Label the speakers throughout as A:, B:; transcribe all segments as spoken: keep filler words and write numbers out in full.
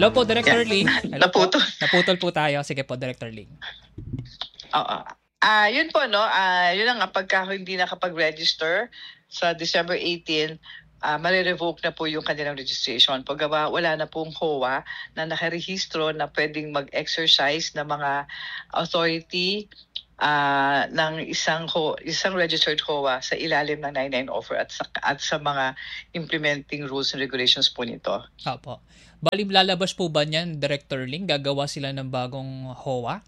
A: Hello po, Director Ling. Hello po.
B: Naputol.
A: Naputol po tayo. Sige po, Director Ling.
B: Oo. Ah, yun po, no? Ah, yun ang pagka hindi nakapag-register sa December eighteenth, ah, mare-revoke na po yung kanilang registration. Paggawa, wala na pong H O A na nakarehistro na pwedeng mag-exercise ng mga authority ah, ng isang ho, isang registered H O A sa ilalim ng ninety-nine offer at sa, at sa mga implementing rules and regulations po nito.
A: Opo. Bali, lalabas po ba niyan, Director Ling? Gagawa sila ng bagong H O A?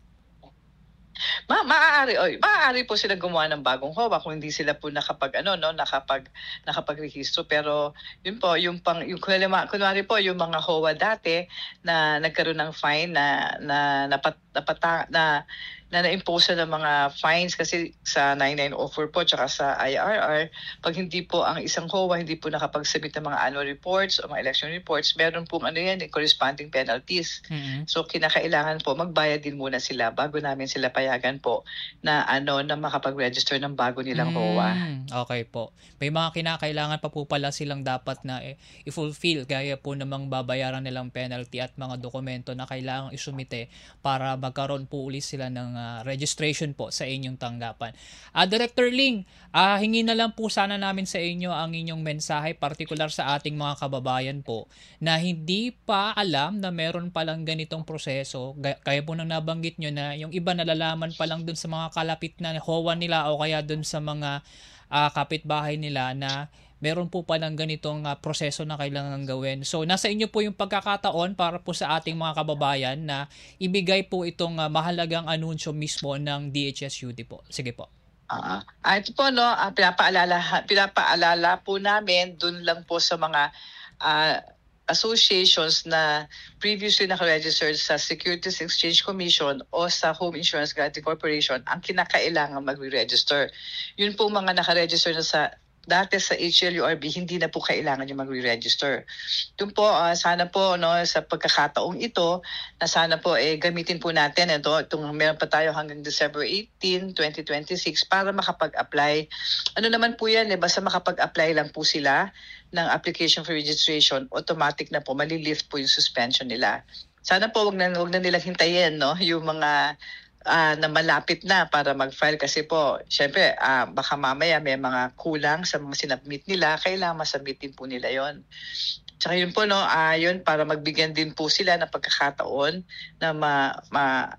B: Ma maaari oy, maaari po sila gumawa ng bagong H O A kung hindi sila po nakapag ano no, nakapag nakapagrehistro, pero yun po yung pang yung kunwari po yung mga H O A dati na nagkaroon ng fine na na napat, napata, na na na-impose ng mga fines kasi sa ninety-nine offer po tsaka sa I R R, pag hindi po ang isang H O A hindi po nakapag-submit ng mga annual reports o mga election reports, meron pong ano yan, corresponding penalties.
A: Mm-hmm.
B: So kinakailangan po magbayad din muna sila bago namin sila payagan po na ano na makapag-register ng bago nilang H O A.
A: Mm, okay po. May mga kinakailangan pa po pala silang dapat na eh, i-fulfill gaya po namang babayaran nilang penalty at mga dokumento na kailangang isumite para magkaroon po ulit sila ng uh, registration po sa inyong tanggapan. Uh, Director Ling, uh, hingi na lang po sana namin sa inyo ang inyong mensahe, particular sa ating mga kababayan po na hindi pa alam na meron palang ganitong proseso. Kaya po nang nabanggit nyo na yung iba nalalaman pa lang dun sa mga kalapit na H O A nila o kaya dun sa mga uh, kapitbahay nila na meron po palang ganitong uh, proseso na kailangan gawin. So, nasa inyo po yung pagkakataon para po sa ating mga kababayan na ibigay po itong uh, mahalagang anunsyo mismo ng D H S U D po. Sige po.
B: Uh, uh, ito po, no, uh, pinapaalala, pinapaalala po namin dun lang po sa mga uh, associations na previously nakaregistered sa Securities Exchange Commission o sa Home Insurance Guarantee Corporation ang kinakailangan mag-register. Yun po mga nakaregister na sa dati sa H L U R B, hindi na po kailangan yung magre-register. Doon po, uh, sana po no, sa pagkakataong ito, na sana po eh, gamitin po natin ito, itong meron pa tayo hanggang December eighteenth, twenty twenty-six para makapag-apply. Ano naman po yan, eh, basta makapag-apply lang po sila ng application for registration, automatic na po, malilift po yung suspension nila. Sana po wag na, wag na nilang hintayin no, yung mga Uh, na malapit na para mag-file kasi po, syempre, uh, baka mamaya may mga kulang sa mga sinabmit nila, kailangan masubmit din po nila yon. Tsaka yun po, no, uh, yun, para magbigyan din po sila ng pagkakataon na ma, ma,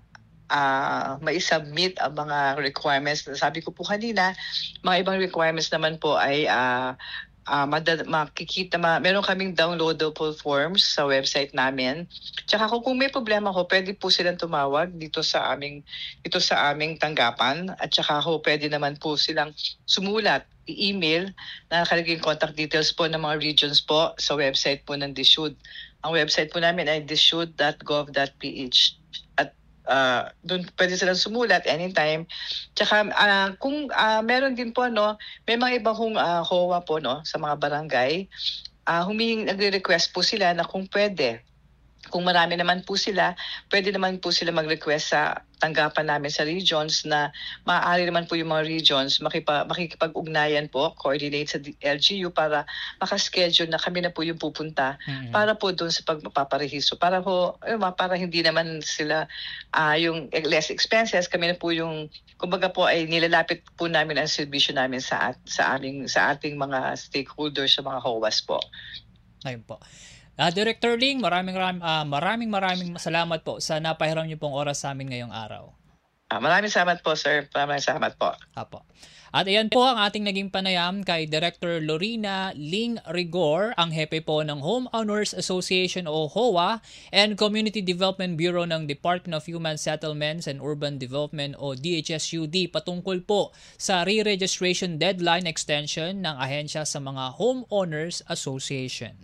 B: uh, ma-submit ang mga requirements. Sabi ko po kanina, mga ibang requirements naman po ay uh, Uh, madad- makikita, ma- meron kaming downloadable forms sa website namin. Tsaka kung, kung may problema ko, pwede po silang tumawag dito sa aming dito sa aming tanggapan. At tsaka ho, pwede naman po silang sumulat, i-email, na nakalagay yung contact details po ng mga regions po sa website po ng D S U D. Ang website po namin ay dishud dot gov dot p h. At Uh, doon pwede silang sumulat anytime. Tsaka uh, kung uh, meron din po no, may mga ibang hong uh, H O A po no sa mga barangay, uh, humingi nagre-request po sila na kung pwede. Kung marami naman po sila, pwede naman po sila mag-request sa tanggapan namin sa regions na maaari naman po yung mga regions makipa, makikipag-ugnayan po, coordinate sa L G U para makaschedule na kami na po yung pupunta mm-hmm. para po doon sa pagpaparehistro. Para po, ayun, para hindi naman sila uh, yung less expenses, kami na po yung, kumbaga po ay nilalapit po namin ang serbisyo namin sa, sa, aming, sa ating mga stakeholders sa mga H O A S po.
A: Ayun po. Uh, Director Ling, maraming maraming, uh, maraming maraming salamat po sa napahiram niyo pong oras sa amin ngayong araw.
B: Uh, maraming salamat po, sir. Maraming salamat po.
A: Apo. At ayan po ang ating naging panayam kay Director Lorena Ling Rigor, ang hepe po ng Homeowners Association o H O A and Community Development Bureau ng Department of Human Settlements and Urban Development o D H S U D patungkol po sa re-registration deadline extension ng ahensya sa mga Homeowners Association.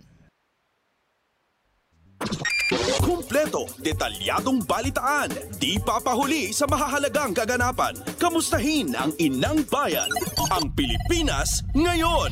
C: Kumpleto, detalyadong balitaan, di papahuli sa mahahalagang kaganapan. Kamustahin ang inang bayan, ang Pilipinas ngayon.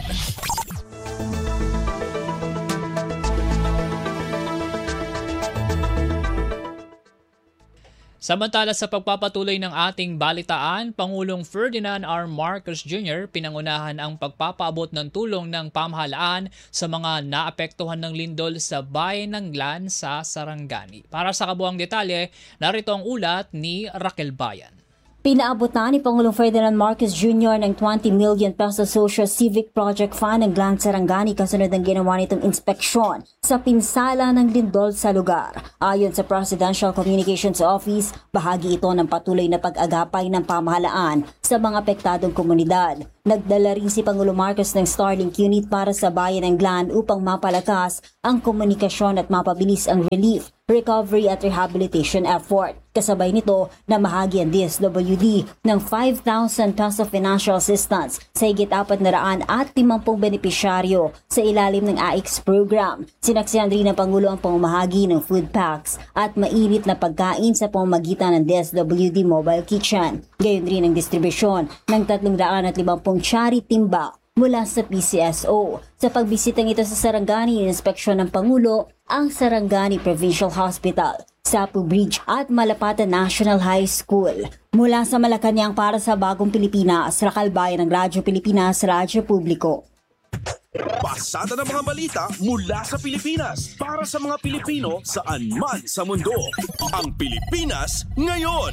A: Samantala sa pagpapatuloy ng ating balitaan, Pangulong Ferdinand R. Marcos Junior pinangunahan ang pagpapaabot ng tulong ng pamahalaan sa mga naapektuhan ng lindol sa bayan ng Glan sa Sarangani. Para sa kabuang detalye, narito ang ulat ni Raquel Bayan.
D: Pinaabot na ni Pangulong Ferdinand Marcos Junior ng twenty million peso Social Civic Project Fund ng Glan Sarangani kasunod ng ginawa nitong inspeksyon sa pinsala ng lindol sa lugar. Ayon sa Presidential Communications Office, bahagi ito ng patuloy na pag-agapay ng pamahalaan sa mga apektadong komunidad. Nagdala rin si Pangulong Marcos ng Starlink unit para sa bayan ng Glan upang mapalakas ang komunikasyon at mapabilis ang relief, recovery at rehabilitation effort. Kasabay nito na mahagi ang D S W D ng five thousand peso financial assistance sa higit apat na raan at limampung benepisyaryo sa ilalim ng A I X program. Sinaksihan rin ng Pangulo ang pamamahagi ng food packs at mainit na pagkain sa pamamagitan ng D S W D Mobile Kitchen. Gayon rin ang distribusyon ng tatlong raan at limampung charity timba mula sa P C S O. Sa pagbisitang ito sa Sarangani, inspeksyon ng Pangulo ang Sarangani Provincial Hospital, Sapu Bridge at Malapatan National High School. Mula sa Malacanang para sa Bagong Pilipinas, Raquel Bayan ng Radyo Pilipinas, Radyo Publiko.
C: Pasada ng mga balita mula sa Pilipinas para sa mga Pilipino saan man sa mundo. Ang Pilipinas Ngayon.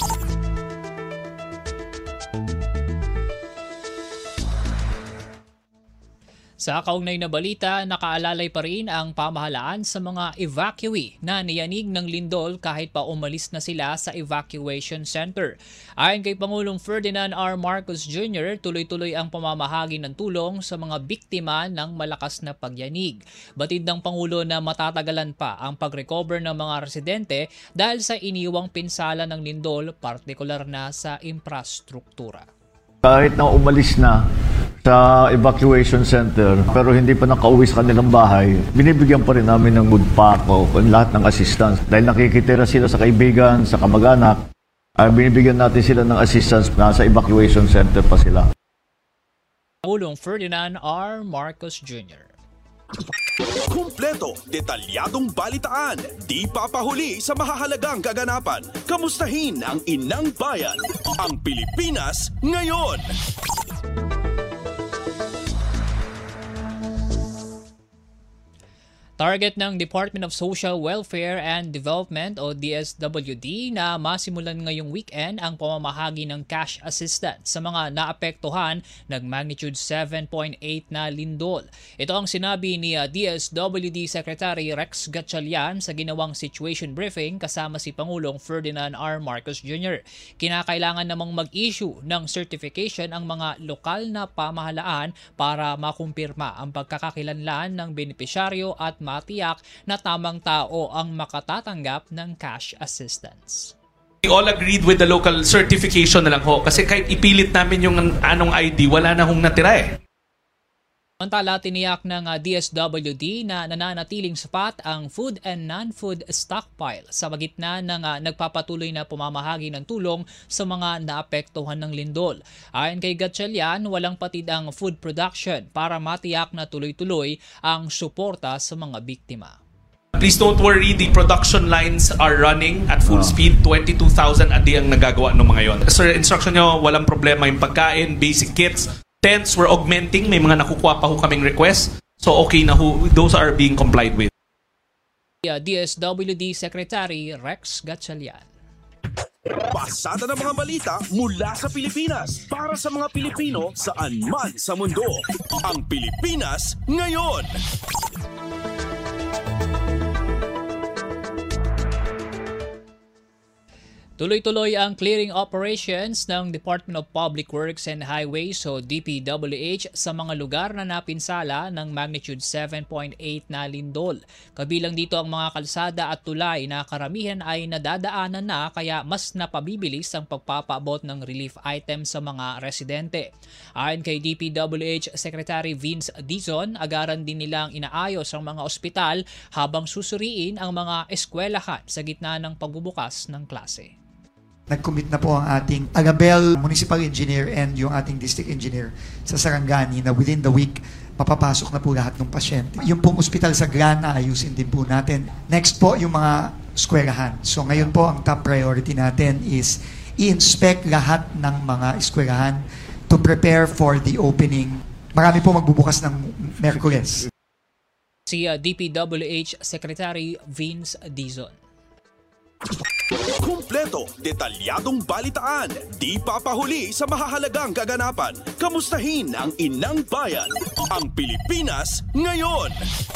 A: Sa kaugnay na balita, nakaalalay pa rin ang pamahalaan sa mga evacuee na niyanig ng lindol kahit pa umalis na sila sa evacuation center. Ayon kay Pangulong Ferdinand R. Marcos Junior, tuloy-tuloy ang pamamahagi ng tulong sa mga biktima ng malakas na pagyanig. Batid ng Pangulo na matatagalan pa ang pag-recover ng mga residente dahil sa iniwang pinsala ng lindol, partikular na sa infrastruktura.
E: Kahit na umalis na sa evacuation center pero hindi pa nakauwi sa kanilang bahay, binibigyan pa rin namin ng food pack o lahat ng assistance. Dahil nakikitira sila sa kaibigan, sa kamag-anak, ay binibigyan natin sila ng assistance na sa evacuation center pa sila.
A: Pangulong Ferdinand R. Marcos Junior
C: Kumpleto, detalyadong balitaan, di papahuli sa mahahalagang kaganapan. Kamustahin ang Inang Bayan, ang Pilipinas Ngayon.
A: Target ng Department of Social Welfare and Development o D S W D na masimulan ngayong weekend ang pamamahagi ng cash assistance sa mga naapektuhan ng magnitude seven point eight na lindol. Ito ang sinabi ni D S W D Secretary Rex Gatchalian sa ginawang situation briefing kasama si Pangulong Ferdinand R. Marcos Junior Kinakailangan namang mag-issue ng certification ang mga lokal na pamahalaan para makumpirma ang pagkakakilanlan ng benepisyaryo at matiyak na tamang tao ang makatatanggap ng cash assistance.
F: We all agreed with the local certification na lang ho kasi kahit ipilit namin yung anong I D, wala na hong natira eh.
A: Samantala, tiniyak ng D S W D na nananatiling sapat ang food and non-food stockpile sa gitna ng uh, nagpapatuloy na pamamahagi ng tulong sa mga naapektuhan ng lindol. Ayon kay Gatchalian, walang patid ang food production para matiyak na tuloy-tuloy ang suporta sa mga biktima.
F: Please don't worry, the production lines are running at full speed. twenty-two thousand a day ang nagagawa ng mga yon. Sir, instruction nyo, walang problema yung pagkain, basic kits. Tents, we're augmenting. May mga nakukuha pa ho kaming request. So okay na ho. Those are being complied with.
A: D S W D Secretary Rex Gatchalian.
C: Pasada ng mga balita mula sa Pilipinas para sa mga Pilipino saan man sa mundo. Ang Pilipinas Ngayon.
A: Tuloy-tuloy ang clearing operations ng Department of Public Works and Highways o D P W H sa mga lugar na napinsala ng magnitude seven point eight na lindol. Kabilang dito ang mga kalsada at tulay na karamihan ay nadadaanan na kaya mas napabibilis ang pagpapaabot ng relief items sa mga residente. Ayon kay D P W H Secretary Vince Dizon, agaran din nilang inaayos ang mga ospital habang susuriin ang mga eskwelahan sa gitna ng pagbubukas ng klase.
G: Nag-commit na po ang ating Agabel Municipal Engineer and yung ating District Engineer sa Sarangani na within the week, papapasok na po lahat ng pasyente. Yung pong ospital sa Gran, ayusin din po natin. Next po, yung mga eskwelahan. So ngayon po ang top priority natin is i-inspect lahat ng mga eskwelahan to prepare for the opening. Marami po magbubukas ng Merkules.
A: Si uh, D P W H Secretary Vince Dizon.
C: Kumpleto, detalyadong balitaan, di papahuli sa mahahalagang kaganapan. Kamustahin ang inang bayan, ang Pilipinas ngayon.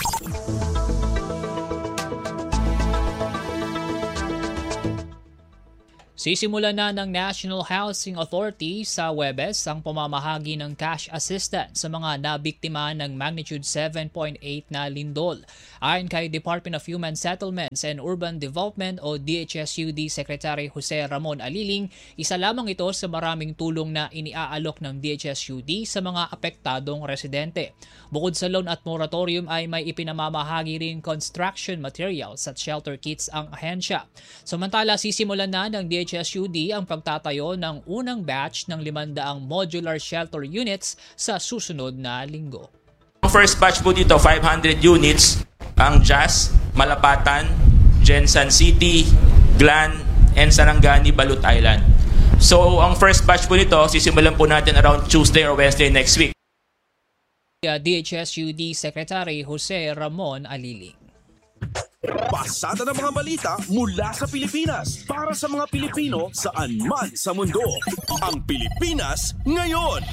A: Sisimulan na ng National Housing Authority sa Huwebes ang pamamahagi ng cash assistance sa mga nabiktima ng magnitude seven point eight na lindol. Ayon kay Department of Human Settlements and Urban Development o D H S U D Secretary Jose Ramon Aliling, isa lamang ito sa maraming tulong na iniaalok ng D H S U D sa mga apektadong residente. Bukod sa loan at moratorium ay may ipinamamahagi rin construction materials at shelter kits ang ahensya. Samantala, sisimulan na ng D H S U D ang pagtatayo ng unang batch ng limandang modular shelter units sa susunod na linggo.
H: Ang first batch po dito, five hundred units, ang Jas, Malapatan, Jensan City, Glan, and Sarangani, Balut Island. So, ang first batch po nito, sisimulan po natin around Tuesday or Wednesday next week.
A: D H S U D Secretary Jose Ramon Aliling.
C: Pasada ng mga balita mula sa Pilipinas para sa mga Pilipino saan man sa mundo. Ang Pilipinas ngayon.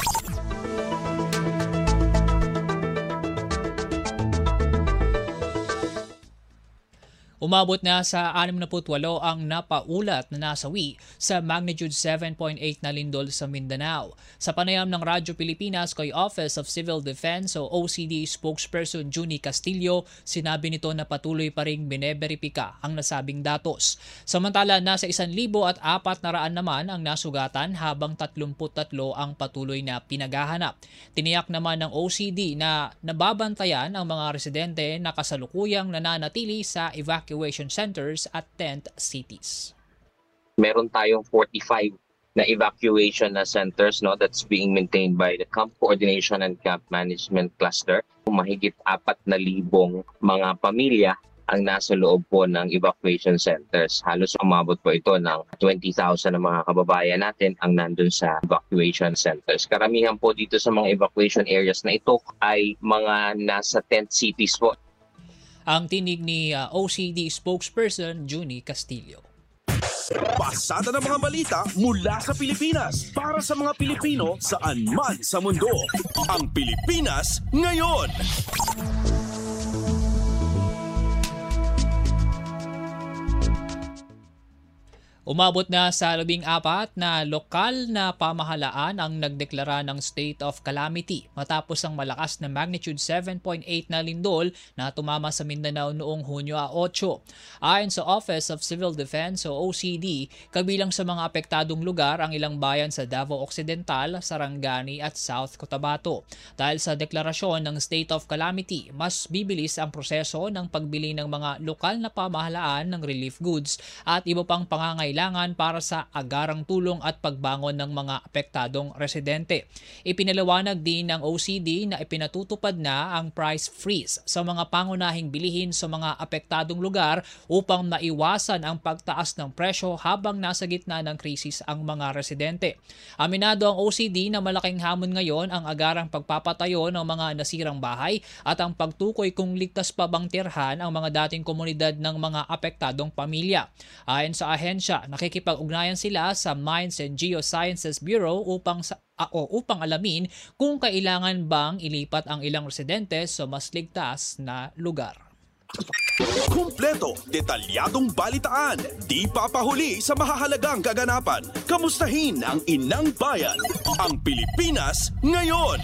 A: Umabot na sa sixty-eight ang napaulat na nasawi sa magnitude seven point eight na lindol sa Mindanao. Sa panayam ng Radyo Pilipinas kay Office of Civil Defense o O C D spokesperson Junie Castillo, sinabi nito na patuloy pa ring bineberipika ang nasabing datos. Samantala, nasa one thousand four hundred naman ang nasugatan habang thirty-three ang patuloy na pinaghahanap. Tiniyak naman ng O C D na nababantayan ang mga residente na kasalukuyang nananatili sa evacuation evacuation centers at tent cities.
I: Meron tayong forty-five na evacuation na centers, no, that's being maintained by the Camp Coordination and Camp Management Cluster. Mahigit apat na libong mga pamilya ang nasa loob po ng evacuation centers. Halos umabot po ito ng twenty thousand ng mga kababayan natin ang nandun sa evacuation centers. Karamihan po dito sa mga evacuation areas na ito ay mga nasa tent cities po.
A: Ang tinig ni uh, O C D spokesperson Junie Castillo.
C: Pasada ng mga balita mula sa Pilipinas para sa mga Pilipino saan man sa mundo. Ang Pilipinas ngayon.
A: Umabot na sa labing apat na lokal na pamahalaan ang nagdeklara ng state of calamity matapos ang malakas na magnitude seven point eight na lindol na tumama sa Mindanao noong Hunyo eight. Ayon sa Office of Civil Defense o O C D, kabilang sa mga apektadong lugar ang ilang bayan sa Davao Occidental, Sarangani at South Cotabato. Dahil sa deklarasyon ng state of calamity, mas bibilis ang proseso ng pagbili ng mga lokal na pamahalaan ng relief goods at iba pang pangangailangan para sa agarang tulong at pagbangon ng mga apektadong residente. Ipinaliwanag din ng O C D na ipinatutupad na ang price freeze sa mga pangunahing bilihin sa mga apektadong lugar upang maiwasan ang pagtaas ng presyo habang nasa gitna ng krisis ang mga residente. Aminado ang O C D na malaking hamon ngayon ang agarang pagpapatayo ng mga nasirang bahay at ang pagtukoy kung ligtas pa bang tirhan ang mga dating komunidad ng mga apektadong pamilya. Ayon sa ahensya, nakikipag-ugnayan sila sa Mines and Geosciences Bureau upang sa o upang alamin kung kailangan bang ilipat ang ilang residente sa mas ligtas na lugar.
C: Kumpleto, detalyadong balitaan, di papahuli sa mahahalagang kaganapan. Kamustahin ang inang bayan, ang Pilipinas ngayon.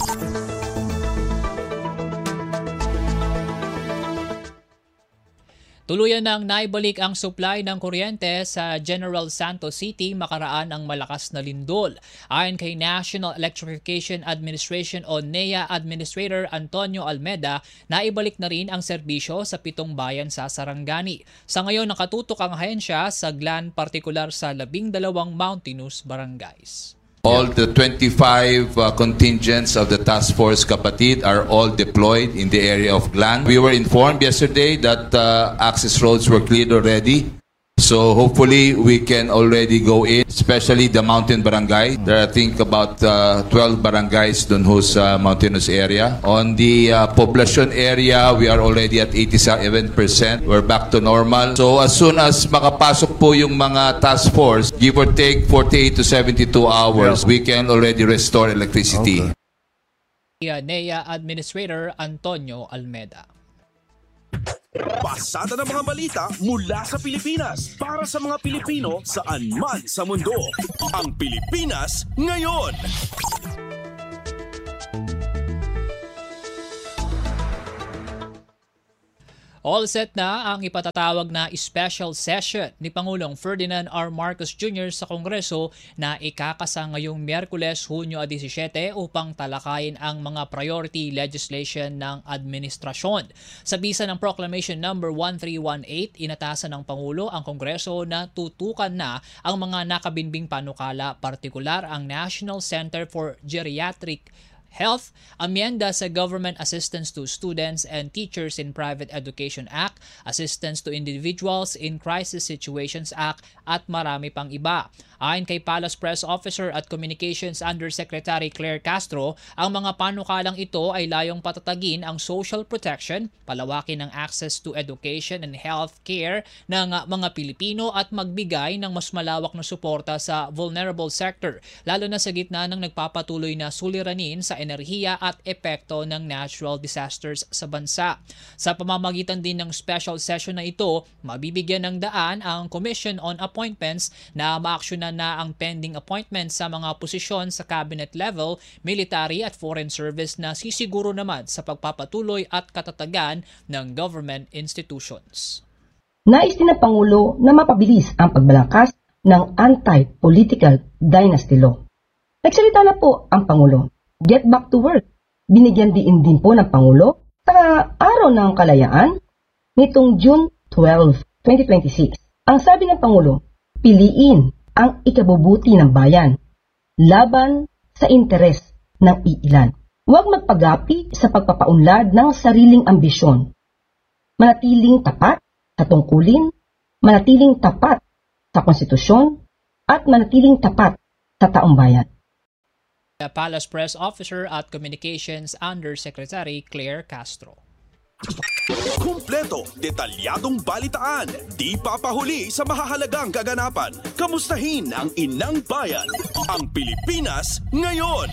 A: Tuluyan nang naibalik ang supply ng kuryente sa General Santos City makaraan ang malakas na lindol. Ayon kay National Electrification Administration o N E A Administrator Antonio Almeda, naibalik na rin ang serbisyo sa pitong bayan sa Sarangani. Sa ngayon, nakatutok ang ahensya sa Glan, partikular sa labing dalawang mountainous barangays.
J: All the twenty-five uh, contingents of the Task Force Kapatid are all deployed in the area of Glan. We were informed yesterday that uh, access roads were cleared already. So hopefully we can already go in, especially the mountain barangay. There are, I think, about uh, twelve barangays dun whose uh, mountainous area. On the uh, population area, we are already at eighty-seven percent. We're back to normal. So as soon as makapasok po yung mga task force, give or take forty-eight to seventy-two hours, yeah, we can already restore electricity.
A: Okay. N E A Administrator Antonio Almeda.
C: Pasada ng mga balita mula sa Pilipinas para sa mga Pilipino saan man sa mundo. Ang Pilipinas Ngayon.
A: All set na ang ipatatawag na special session ni Pangulong Ferdinand R. Marcos Junior sa Kongreso na ikakasa ngayong Miyerkules, Hunyo seventeen upang talakayin ang mga priority legislation ng administrasyon. Sa bisa ng Proclamation number one three one eight, inatasan ng Pangulo ang Kongreso na tutukan na ang mga nakabinbing panukala, partikular ang National Center for Geriatric Health, amyenda sa Government Assistance to Students and Teachers in Private Education Act, Assistance to Individuals in Crisis Situations Act, at marami pang iba. Ayon kay Palace Press Officer at Communications Undersecretary Claire Castro, ang mga panukalang ito ay layong patatagin ang social protection, palawakin ang access to education and health care ng mga Pilipino at magbigay ng mas malawak na suporta sa vulnerable sector, lalo na sa gitna ng nagpapatuloy na suliranin sa enerhiya at epekto ng natural disasters sa bansa. Sa pamamagitan din ng special session na ito, mabibigyan ng daan ang Commission on Appointments na maaksyonan na ang pending appointments sa mga posisyon sa cabinet level, military at foreign service na sisiguro naman sa pagpapatuloy at katatagan ng government institutions.
K: Nais din ng Pangulo na mapabilis ang pagbalangkas ng anti-political dynasty law. Nagsalita na po ang Pangulo. Get back to work. Binigyan din din po ng Pangulo sa Araw ng Kalayaan nitong June twelfth, twenty twenty-six. Ang sabi ng Pangulo, piliin ang ikabubuti ng bayan laban sa interes ng iilan. Huwag magpagapi sa pagpapaunlad ng sariling ambisyon. Manatiling tapat sa tungkulin, manatiling tapat sa konstitusyon, at manatiling tapat sa taong bayan.
A: Palace Press Officer at Communications Undersecretary Claire Castro.
C: Kumpleto, detalyadong balitaan, di papahuli sa mahahalagang kaganapan. Kamustahin ang inang bayan, ang Pilipinas Ngayon.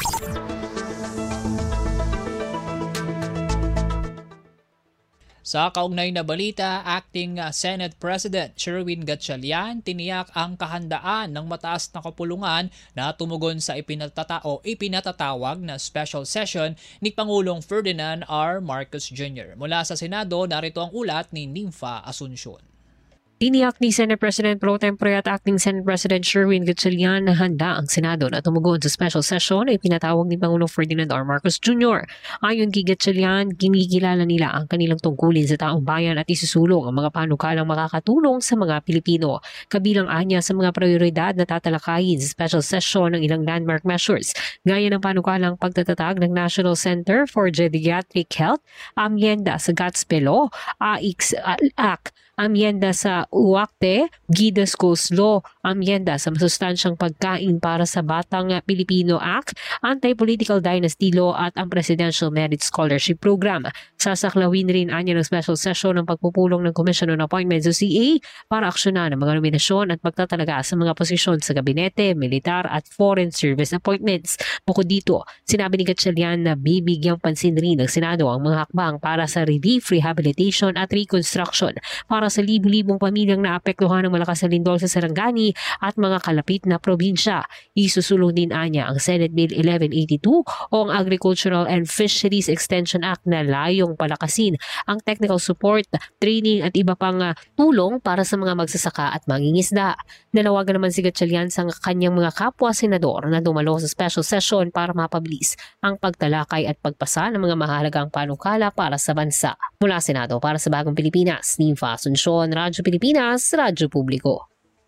A: Sa kaugnay na balita, Acting Senate President Sherwin Gatchalian tiniyak ang kahandaan ng mataas na kapulungan na tumugon sa ipinatata o ipinatatawag na special session ni Pangulong Ferdinand R. Marcos Junior Mula sa Senado, narito ang ulat ni Nympha Asuncion.
L: Tiniyak ni Senate President Pro Tempore at Acting Senate President Sherwin Gatchalian na handa ang Senado na tumugon sa special session na ipinatawag ni Pangulong Ferdinand R. Marcos Junior Ayon kay Gatchalian, kinikilala nila ang kanilang tungkulin sa taong bayan at isusulong ang mga panukalang makakatulong sa mga Pilipino. Kabilang anya sa mga prioridad na tatalakayin sa special session ng ilang landmark measures, gaya ng panukalang pagtatatag ng National Center for Geriatric Health, amyenda sa GATSPE Law, A I C Act, amyenda sa U A C T E, Gida Schools Law, amyenda sa masustansyang pagkain para sa Batang Pilipino Act, Anti-Political Dynasty Law at ang Presidential Merit Scholarship Program. Sasaklawin rin anya ng special session ng pagpupulong ng Commission on Appointments o C A para aksyonan ang mga nominasyon at pagtatalaga sa mga posisyon sa gabinete, militar at foreign service appointments. Bukod dito, sinabi ni Gatchalian na bibigyang pansin rin ng Senado ang mga hakbang para sa relief, rehabilitation at reconstruction para sa libu-libong pamilyang naapektuhan ng malakas na lindol sa Sarangani at mga kalapit na probinsya. Isusulong din anya ang Senate Bill eleven eighty-two o ang Agricultural and Fisheries Extension Act na layong palakasin ang technical support, training at iba pang uh, tulong para sa mga magsasaka at mangingisda. Nanawagan naman si Gatchalian sa kanyang mga kapwa-senador na dumalo sa special session para mapabilis ang pagtalakay at pagpasa ng mga mahalagang panukala para sa bansa. Mula Senado para sa Bagong Pilipinas, Nympha Asuncion, Radyo Pilipinas, Radyo Publiko.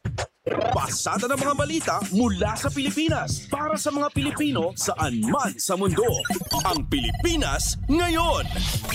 C: Pasada ng mga balita mula sa Pilipinas para sa mga Pilipino saan man sa mundo. Ang Pilipinas Ngayon.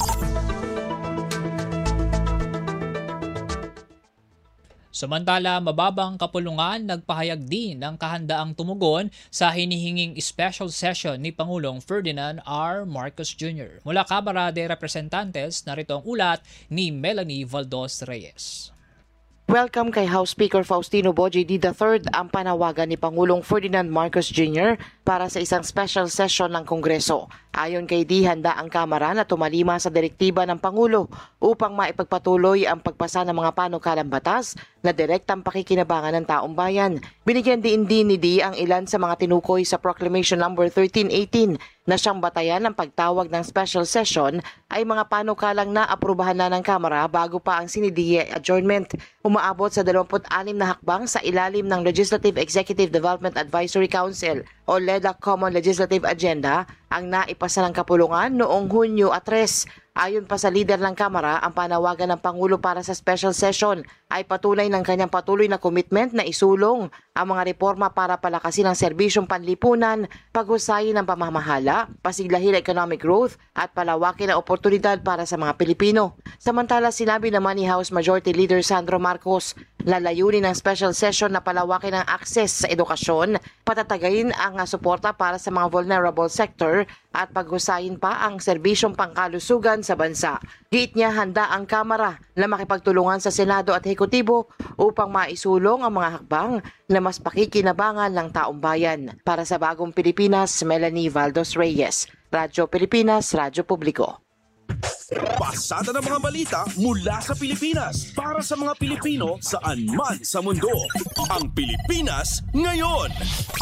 A: Samantala, mababang kapulungan nagpahayag din ng kahandaang tumugon sa hinihinging special session ni Pangulong Ferdinand R. Marcos Junior Mula Kamara de Representantes, narito ang ulat ni Melanie Valdos Reyes.
M: Welcome kay House Speaker Faustino Boji D the third ang panawagan ni Pangulong Ferdinand Marcos Junior para sa isang special session ng Kongreso. Ayon kay D, handa ang Kamara na tumalima sa direktiba ng Pangulo upang maipagpatuloy ang pagpasa ng mga panukalang batas na direktang pakikinabangan ng taong bayan. Binigyan din din ni D ang ilan sa mga tinukoy sa Proclamation number thirteen eighteen na siyang batayan ng pagtawag ng special session ay mga panukalang naaprubahan na ng Kamara bago pa ang sinidiye adjournment. Umaabot sa dalawampu't anim na hakbang sa ilalim ng Legislative Executive Development Advisory Council o L E D A Common Legislative Agenda ang naipasa ng kapulungan noong Hunyo tres. Ayon pa sa leader ng Kamara, ang panawagan ng Pangulo para sa special session ay patunay ng kanyang patuloy na commitment na isulong ang mga reforma para palakasin ang serbisyong panlipunan, paghusayin ng pamamahala, pasiglahin ang economic growth at palawakin ang oportunidad para sa mga Pilipino. Samantala, sinabi naman ni House Majority Leader Sandro Marcos, lalayunin ng special session na palawakin ang access sa edukasyon, patatagayin ang suporta para sa mga vulnerable sector at paghusayin pa ang serbisyong pangkalusugan sa bansa. Giit niya handa ang Kamara na makipagtulungan sa Senado at Ehekutibo upang maisulong ang mga hakbang na mas pakikinabangan ng taong bayan. Para sa Bagong Pilipinas, Melanie Valdos Reyes, Radyo Pilipinas, Radyo Publiko.
C: Pasada ng mga balita mula sa Pilipinas para sa mga Pilipino saan man sa mundo. Ang Pilipinas Ngayon.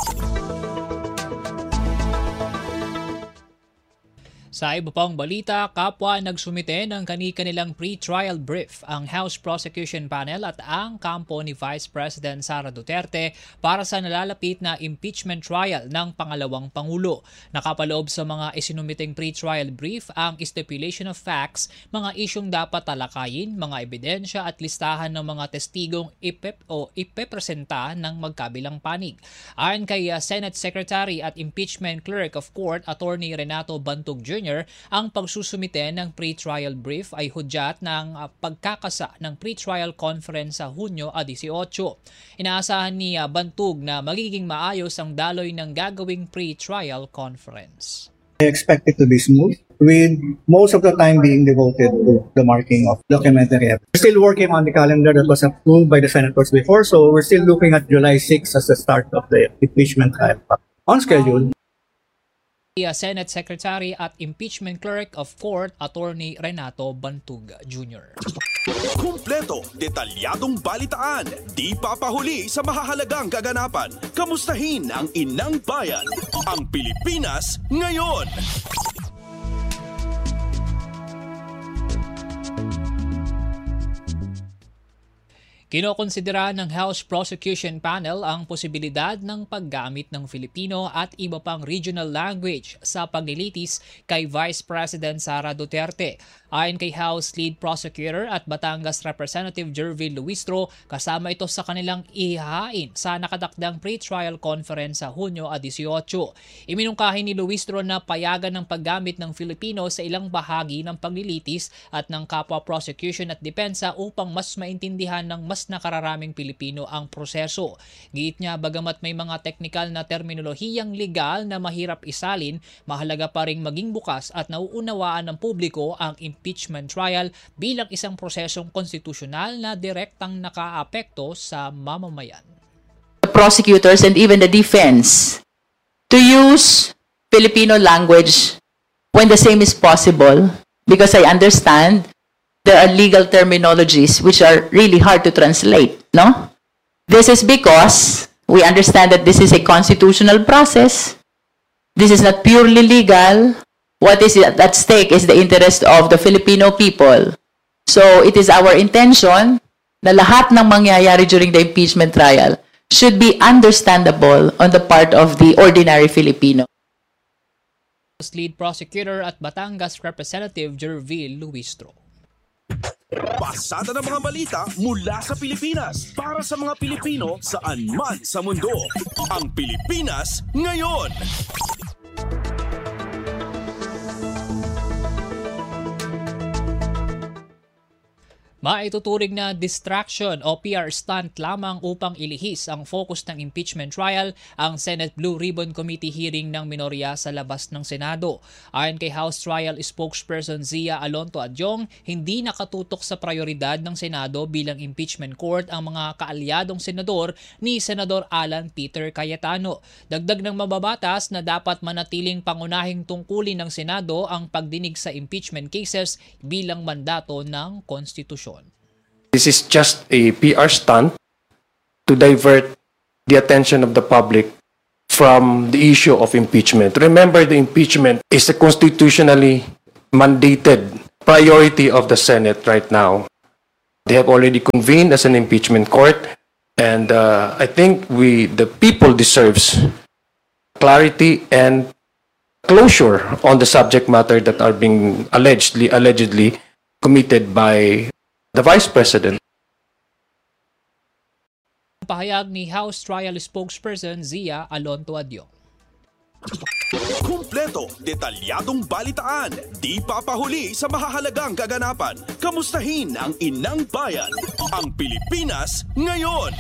A: Sa iba pang balita, kapwa nagsumite ng kani-kanilang pre-trial brief ang House Prosecution Panel at ang kampo ni Vice President Sara Duterte para sa nalalapit na impeachment trial ng pangalawang Pangulo. Nakapaloob sa mga isinumiteng pre-trial brief ang stipulation of facts, mga isyong dapat talakayin, mga ebidensya at listahan ng mga testigong ipep o ipepresenta ng magkabilang panig. Ayon kay uh, Senate Secretary at Impeachment Clerk of Court Attorney Renato Bantug Junior, ang pagsusumite ng pre-trial brief ay hudyat ng uh, pagkakasa ng pre-trial conference sa Hunyo eighteen. Inaasahan ni uh, Bantug na magiging maayos ang daloy ng gagawing pre-trial conference.
N: I expect it to be smooth, with most of the time being devoted to the marking of documentary evidence. We're still working on the calendar that was approved by the senators before, so we're still looking at July sixth as the start of the impeachment trial. On schedule.
A: Senate Secretary at Impeachment Clerk of Court Attorney Renato Bantug Junior
C: Kumpleto, detalyadong balitaan, di papahuli sa mahahalagang kaganapan. Kamustahin ang inang bayan, ang Pilipinas Ngayon.
A: Kinokonsidera ng House Prosecution Panel ang posibilidad ng paggamit ng Filipino at iba pang regional language sa paglilitis kay Vice President Sara Duterte. Ayon kay House Lead Prosecutor at Batangas Representative Jervil Luistro, kasama ito sa kanilang ihahain sa nakadakdang pre-trial conference sa Hunyo eighteen. Iminungkahi ni Luistro na payagan ng paggamit ng Filipino sa ilang bahagi ng paglilitis at ng kapwa prosecution at depensa upang mas maintindihan ng mas nakararaming Pilipino ang proseso. Giit niya, bagamat may mga teknikal na terminolohiyang legal na mahirap isalin, mahalaga pa ring maging bukas at nauunawaan ng publiko ang impeachment trial bilang isang prosesong konstitusyonal na direktang nakaapekto sa mamamayan.
O: The prosecutors and even the defense to use Filipino language when the same is possible, because I understand there are legal terminologies which are really hard to translate, no? This is because we understand that this is a constitutional process. This is not purely legal. What is at stake is the interest of the Filipino people. So it is our intention na lahat ng mangyayari during the impeachment trial should be understandable on the part of the ordinary Filipino.
A: Lead Prosecutor at Batangas Representative Jervil Luistro.
C: Pasada ng mga balita mula sa Pilipinas para sa mga Pilipino saan man sa mundo. Ang Pilipinas Ngayon.
A: Maituturing na distraction o P R stunt lamang upang ilihis ang focus ng impeachment trial ang Senate Blue Ribbon Committee hearing ng minorya sa labas ng Senado. Ayon kay House Trial Spokesperson Zia Alonto Adyong, hindi nakatutok sa prioridad ng Senado bilang impeachment court ang mga kaalyadong senador ni Senador Alan Peter Cayetano. Dagdag ng mababatas na dapat manatiling pangunahing tungkulin ng Senado ang pagdinig sa impeachment cases bilang mandato ng konstitusyon.
P: This is just a P R stunt to divert the attention of the public from the issue of impeachment. Remember, the impeachment is a constitutionally mandated priority of the Senate right now. They have already convened as an impeachment court, and uh, I think we, the people, deserves clarity and closure on the subject matter that are being allegedly allegedly committed by the Vice President.
A: Pahayag ni House Trial Spokesperson Zia Alonto Adyong.
C: Kumpleto, detalyadong balitaan, di papahuli sa mahahalagang kaganapan. Kamustahin ang inang bayan, ang Pilipinas Ngayon.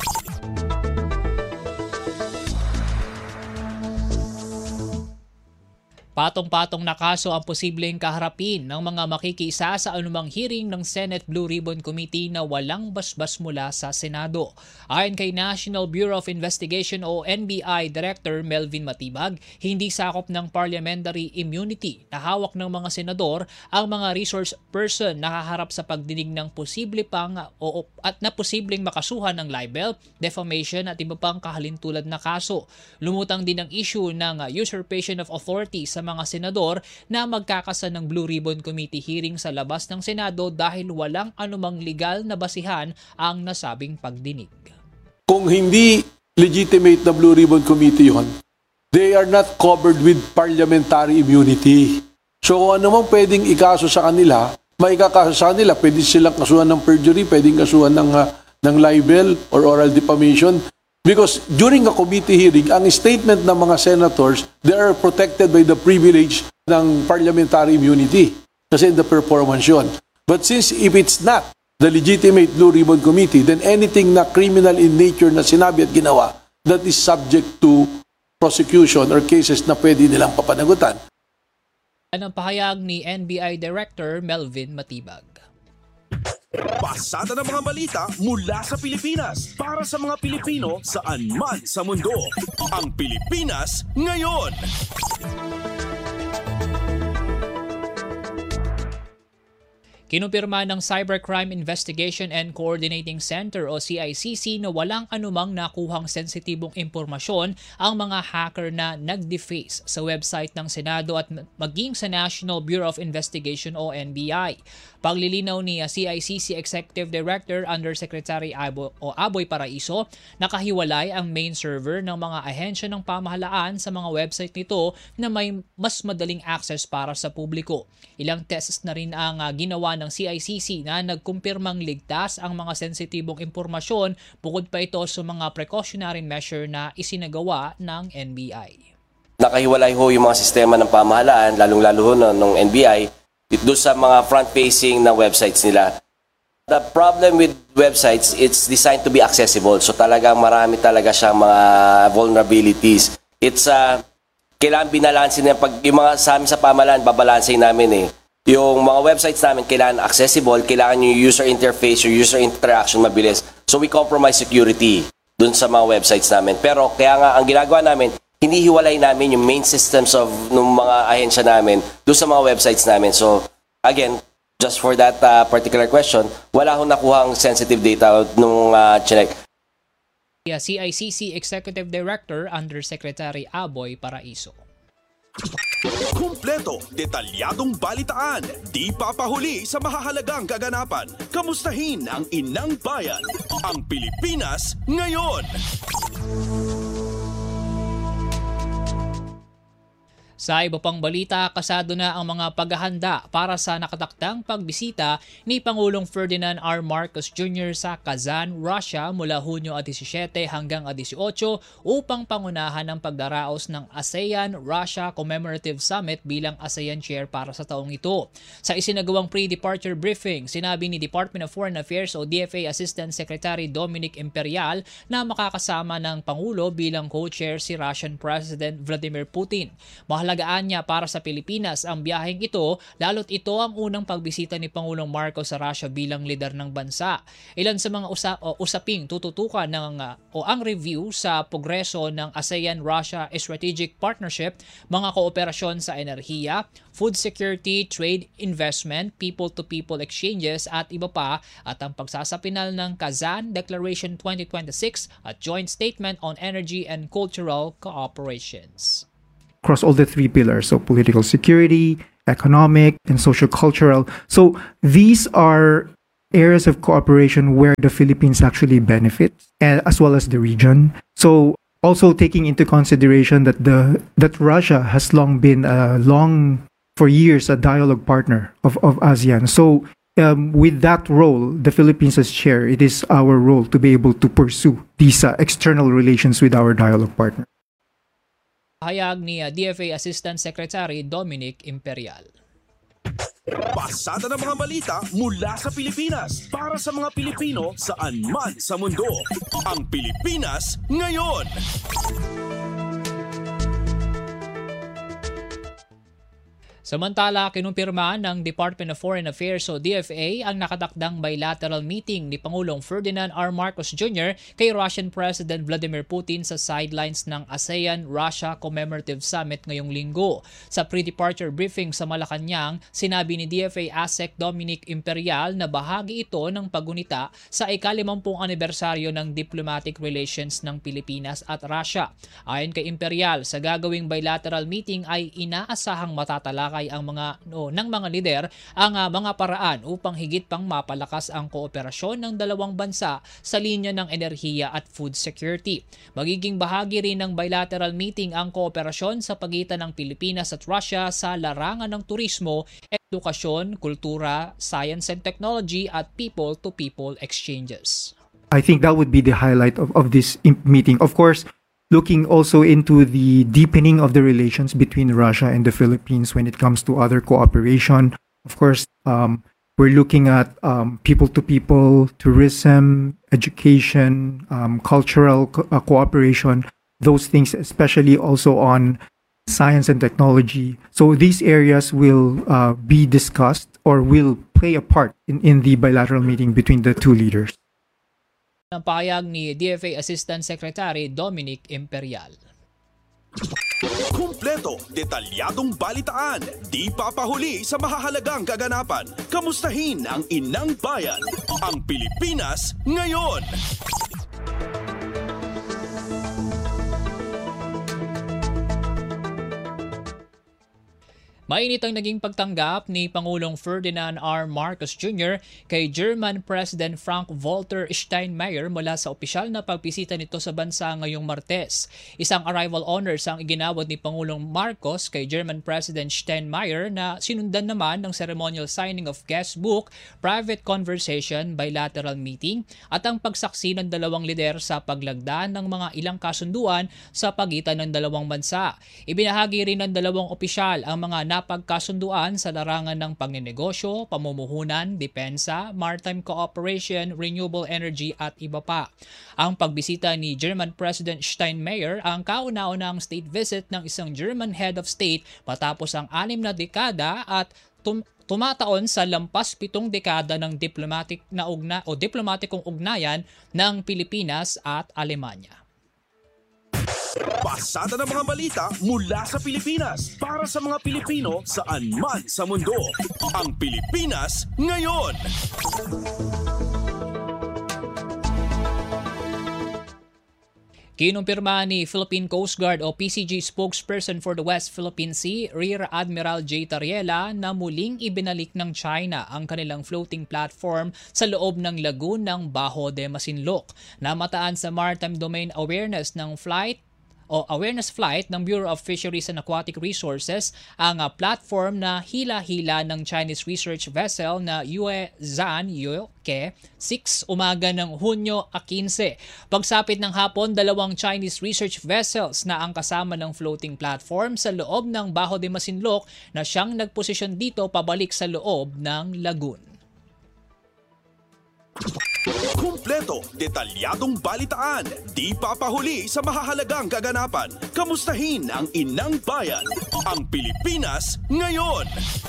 A: Patong-patong na kaso ang posibleng kaharapin ng mga makikiisa sa anumang hearing ng Senate Blue Ribbon Committee na walang basbas mula sa Senado. Ayon kay National Bureau of Investigation o N B I Director Melvin Matibag, hindi sakop ng parliamentary immunity na hawak ng mga senador ang mga resource person na haharap sa pagdinig ng posible pang o at na posibleng makasuhan ng libel, defamation at iba pang kahalintulad na kaso. Lumutang din ang issue ng usurpation of authority sa mga senador na magkakasa ng Blue Ribbon Committee hearing sa labas ng Senado dahil walang anumang legal na basihan ang nasabing pagdinig.
Q: Kung hindi legitimate na Blue Ribbon Committee yun, they are not covered with parliamentary immunity. So kung ano mang pwedeng ikaso sa kanila, maikakaso sa kanila, pwede silang kasuhan ng perjury, pwedeng kasuhan ng, uh, ng libel or oral defamation. Because during a committee hearing, ang statement ng mga senators, they are protected by the privilege ng parliamentary immunity. Kasi in the performance yun. But since if it's not the legitimate Blue Ribbon Committee, then anything na criminal in nature na sinabi at ginawa, that is subject to prosecution or cases na pwede nilang papanagutan.
A: Ang pahayag ni N B I Director Melvin Matibag.
C: Pasada ng mga balita mula sa Pilipinas para sa mga Pilipino saan man sa mundo. Ang Pilipinas Ngayon.
A: Kinumpirma ng Cybercrime Investigation and Coordinating Center o C I C C na walang anumang nakuhang sensitibong impormasyon ang mga hacker na nag-deface sa website ng Senado at maging sa National Bureau of Investigation o N B I. Paglilinaw ni C I C C Executive Director Undersecretary Abo, o Aboy Paraiso, nakahiwalay ang main server ng mga ahensya ng pamahalaan sa mga website nito na may mas madaling access para sa publiko. Ilang tests na rin ang uh, ginawa ng C I C C na nagkumpirmang ligtas ang mga sensitibong impormasyon bukod pa ito sa mga precautionary measure na isinagawa ng N B I.
R: Nakahiwalay ho yung mga sistema ng pamahalaan, lalong-lalo ho ng N B I, doon sa mga front-facing na websites nila. The problem with websites, it's designed to be accessible. So talagang marami talaga siyang mga vulnerabilities. It's, uh, kailangan binalansin na pag yung mga sa amin sa pamahalaan, babalansin namin eh. Yung mga websites namin, kailangan accessible, kailangan yung user interface, yung user interaction mabilis. So we compromise security dun sa mga websites namin. Pero kaya nga, ang ginagawa namin, hinihiwalay namin yung main systems of ng mga ahensya namin dun sa mga websites namin. So again, just for that uh, particular question, wala akong nakuhang sensitive data nung uh, chinek.
A: C I C C Executive Director Undersecretary Aboy Paraiso.
C: Kumpleto, detalyadong balitaan, di papahuli sa mahahalagang kaganapan. Kamustahin ang inang bayan, ang Pilipinas Ngayon.
A: Sa iba pang balita, kasado na ang mga paghahanda para sa nakatakdang pagbisita ni Pangulong Ferdinand R. Marcos Junior sa Kazan, Russia mula Hunyo disisyete hanggang disiotso upang pangunahan ang pagdaraos ng ASEAN-Russia Commemorative Summit bilang ASEAN Chair para sa taong ito. Sa isinagawang pre-departure briefing, sinabi ni Department of Foreign Affairs o D F A Assistant Secretary Dominic Imperial na makakasama ng Pangulo bilang co-chair si Russian President Vladimir Putin. Mahalagaan niya para sa Pilipinas ang biyaheng ito lalo't ito ang unang pagbisita ni Pangulong Marcos sa Russia bilang lider ng bansa. Ilan sa mga usa- o usaping tututukan ng uh, o ang review sa progreso ng ASEAN-Russia Strategic Partnership, mga kooperasyon sa enerhiya, food security, trade, investment, people-to-people exchanges at iba pa, at ang pagsasapinal ng Kazan Declaration twenty twenty-six at Joint Statement on Energy and Cultural Cooperations.
S: Across all the three pillars, so political security, economic, and social-cultural. So these are areas of cooperation where the Philippines actually benefits, as well as the region. So also taking into consideration that the that Russia has long been a long, for years, a dialogue partner of, of ASEAN. So um, with that role, the Philippines as chair, it is our role to be able to pursue these uh, external relations with our dialogue partner.
A: Hayag ni D F A Assistant Secretary Dominic Imperial.
C: Pasada ng mga balita mula sa Pilipinas para sa mga Pilipino saan man sa mundo. Ang Pilipinas Ngayon.
A: Samantala, kinumpirma ng Department of Foreign Affairs o D F A ang nakatakdang bilateral meeting ni Pangulong Ferdinand R. Marcos Junior kay Russian President Vladimir Putin sa sidelines ng ASEAN-Russia Commemorative Summit ngayong linggo. Sa pre-departure briefing sa Malacanang, sinabi ni D F A ASEC Dominic Imperial na bahagi ito ng pagunita sa ikalimampung anibersaryo ng diplomatic relations ng Pilipinas at Russia. Ayon kay Imperial, sa gagawing bilateral meeting ay inaasahang matatalakay ang mga no, ng mga lider ang uh, mga paraan upang higit pang mapalakas ang kooperasyon ng dalawang bansa sa linya ng enerhiya at food security. Magiging bahagi rin ng bilateral meeting ang kooperasyon sa pagitan ng Pilipinas at Russia sa larangan ng turismo, edukasyon, kultura, science and technology at people-to-people exchanges.
S: I think that would be the highlight of, of this meeting. Of course, looking also into the deepening of the relations between Russia and the Philippines when it comes to other cooperation. Of course, um, we're looking at um, people-to-people, tourism, education, um, cultural co- uh, cooperation, those things, especially also on science and technology. So these areas will uh, be discussed or will play a part in, in the bilateral meeting between the two leaders.
A: Ang pahayag ni D F A Assistant Secretary Dominic Imperial.
C: Kumpleto, detalyadong balitaan, di papahuli sa mahahalagang kaganapan. Kamustahin ang inang bayan, ang Pilipinas Ngayon.
A: Mainit ang naging pagtanggap ni Pangulong Ferdinand R. Marcos Junior kay German President Frank-Walter Steinmeier mula sa opisyal na pagbisita nito sa bansa ngayong Martes. Isang arrival honors ang iginawad ni Pangulong Marcos kay German President Steinmeier na sinundan naman ng ceremonial signing of guest book, private conversation, bilateral meeting at ang pagsaksi ng dalawang lider sa paglagda ng mga ilang kasunduan sa pagitan ng dalawang bansa. Ibinahagi rin ng dalawang opisyal ang mga napagkasunduan sa larangan ng pagnenegosyo, pamumuhunan, depensa, maritime cooperation, renewable energy at iba pa. Ang pagbisita ni German President Steinmeier ang kauna-unahang state visit ng isang German head of state matapos ang anim na dekada at tum- tumataon sa lampas pitong dekada ng diplomatic na ugna o diplomatikong ugnayan ng Pilipinas at Alemanya.
C: Pasada ng mga balita mula sa Pilipinas para sa mga Pilipino saan man sa mundo. Ang Pilipinas Ngayon.
A: Kinumpirma ni Philippine Coast Guard o P C G spokesperson for the West Philippine Sea, Rear Admiral J. Tariela, na muling ibinalik ng China ang kanilang floating platform sa loob ng lagoon ng Bajo de Masinloc. Namataan sa Maritime Domain Awareness ng Flight o awareness flight ng Bureau of Fisheries and Aquatic Resources ang uh, platform na hila-hila ng Chinese research vessel na Yue Zhan Yuke six umaga ng Hunyo fifteen. Pagsapit ng hapon, dalawang Chinese research vessels na ang kasama ng floating platform sa loob ng Baho de Masinloc na siyang nagposisyon dito pabalik sa loob ng lagoon.
C: Kumpleto, detalyadong balitaan, di papahuli sa mahahalagang kaganapan. Kamustahin ang inang bayan, ang Pilipinas ngayon.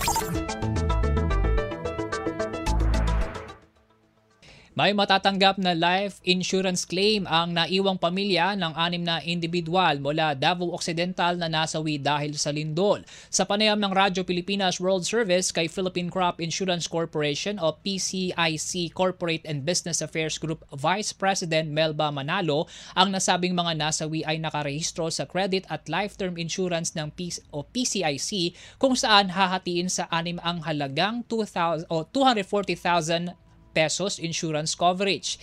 A: May matatanggap na life insurance claim ang naiwang pamilya ng anim na individual mula Davao Occidental na nasawi dahil sa lindol. Sa panayam ng Radyo Pilipinas World Service kay Philippine Crop Insurance Corporation o P C I C Corporate and Business Affairs Group Vice President Melba Manalo, ang nasabing mga nasawi ay nakarehistro sa credit at life term insurance ng P C, o P C I C kung saan hahatiin sa anim ang halagang two hundred forty thousand pesos insurance coverage.